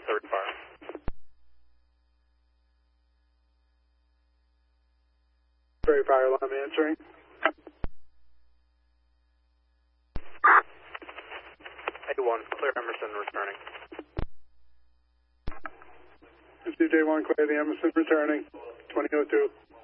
third fire. Prairie Fire Alarm answering. A1, clear Emerson returning. Received A1, clear the Emerson returning. 2002.